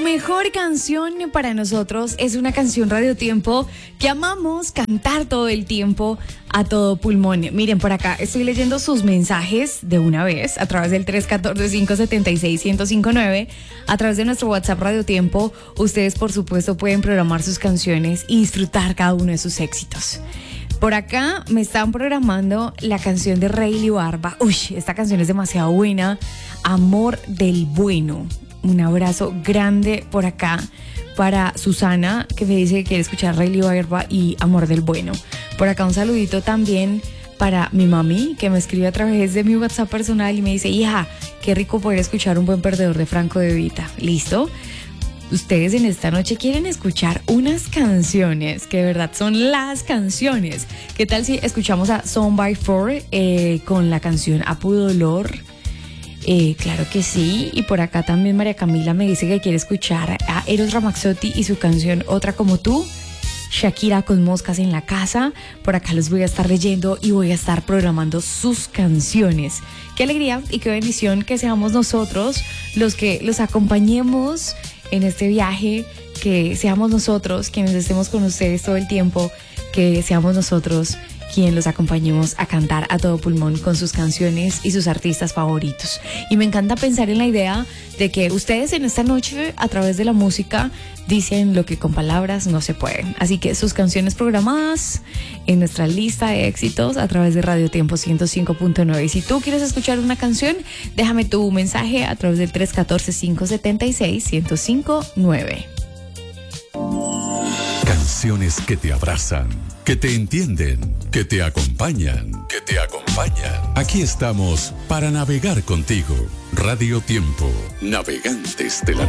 mejor canción para nosotros es una canción Radio Tiempo que amamos cantar todo el tiempo a todo pulmón. Miren, por acá estoy leyendo sus mensajes de una vez a través del 314-576-1059, a través de nuestro WhatsApp Radio Tiempo. Ustedes, por supuesto, pueden programar sus canciones y disfrutar cada uno de sus éxitos. Por acá me están programando la canción de Rayleigh Barba. Uy, esta canción es demasiado buena. Amor del Bueno. Un abrazo grande por acá para Susana, que me dice que quiere escuchar Rayleigh Barba y Amor del Bueno. Por acá un saludito también para mi mami, que me escribe a través de mi WhatsApp personal y me dice: hija, qué rico poder escuchar Un Buen Perdedor de Franco De Vita. ¿Listo? Ustedes en esta noche quieren escuchar unas canciones que de verdad son las canciones. ¿Qué tal si escuchamos a Son by Four con la canción Apu Dolor? Claro que sí. Y por acá también María Camila me dice que quiere escuchar a Eros Ramazzotti y su canción Otra Como Tú. Shakira con Moscas en la Casa. Por acá los voy a estar leyendo y voy a estar programando sus canciones. Qué alegría y qué bendición que seamos nosotros los que los acompañemos en este viaje, que seamos nosotros quienes estemos con ustedes todo el tiempo, que seamos nosotros quien los acompañemos a cantar a todo pulmón con sus canciones y sus artistas favoritos. Y me encanta pensar en la idea de que ustedes en esta noche, a través de la música, dicen lo que con palabras no se puede. Así que sus canciones programadas en nuestra lista de éxitos a través de Radio Tiempo 105.9. Y si tú quieres escuchar una canción, déjame tu mensaje a través del 314-576-1059. Canciones que te abrazan, que te entienden, que te acompañan, que te acompañan. Aquí estamos para navegar contigo. Radio Tiempo, navegantes de la